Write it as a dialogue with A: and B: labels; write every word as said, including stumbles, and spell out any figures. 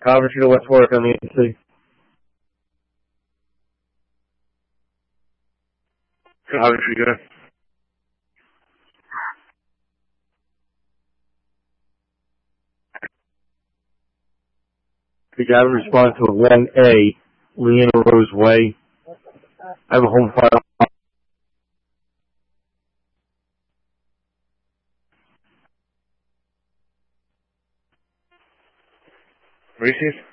A: Coventry to West Warwick on the A C.
B: Coventry, good.
A: The guy respond to one A, Leanna Rose Way. I have a home file.
B: Reese's?